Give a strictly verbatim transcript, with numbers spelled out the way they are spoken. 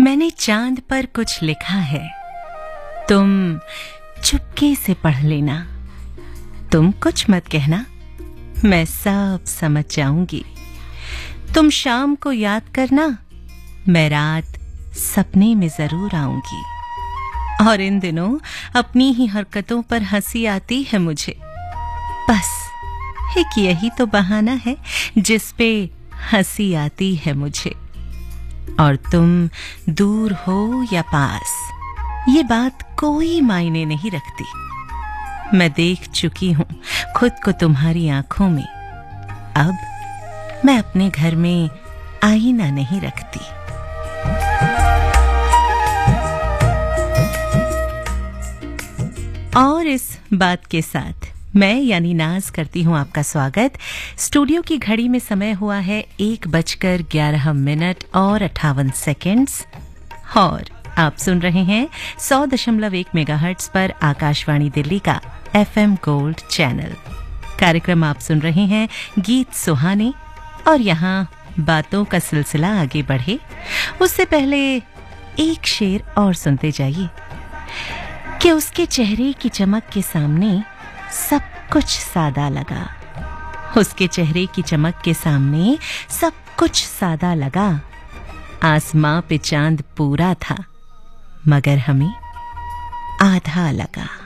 मैंने चांद पर कुछ लिखा है, तुम चुपके से पढ़ लेना। तुम कुछ मत कहना, मैं सब समझ जाऊंगी। तुम शाम को याद करना, मैं रात सपने में जरूर आऊंगी। और इन दिनों अपनी ही हरकतों पर हंसी आती है मुझे। बस एक यही तो बहाना है जिस पे हंसी आती है मुझे। और तुम दूर हो या पास, ये बात कोई मायने नहीं रखती। मैं देख चुकी हूं खुद को तुम्हारी आंखों में। अब मैं अपने घर में आईना नहीं रखती। और इस बात के साथ मैं यानी नाज करती हूं आपका स्वागत। स्टूडियो की घड़ी में समय हुआ है एक बजकर ग्यारह मिनट और अट्ठावन सेकेंड्स और आप सुन रहे हैं सौ दशमलव एक मेगाहर्ट्ज पर आकाशवाणी दिल्ली का एफएम गोल्ड चैनल। कार्यक्रम आप सुन रहे हैं गीत सुहाने और यहाँ बातों का सिलसिला आगे बढ़े उससे पहले एक शेर और सुनते जाइए कि उसके चेहरे की चमक के सामने सब कुछ सादा लगा। उसके चेहरे की चमक के सामने सब कुछ सादा लगा। आसमां पे चांद पूरा था मगर हमें आधा लगा।